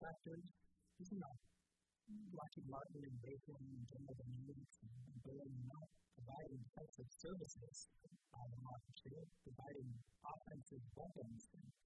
contractors. He's not Lockheed Martin and Bacon and General Dynamics and Boeing, not providing defensive services, providing offensive weapons and